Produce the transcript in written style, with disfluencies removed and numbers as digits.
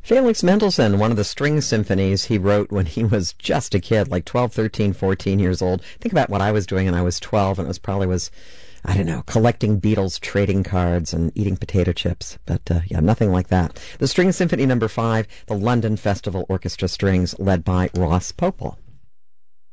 Felix Mendelssohn, one of the string symphonies he wrote when he was just a kid, like 12, 13, 14 years old. Think about what I was doing when I was 12, and it was probably I don't know, collecting Beatles trading cards and eating potato chips. But, yeah, nothing like that. The String Symphony No. 5, the London Festival Orchestra Strings, led by Ross Popel.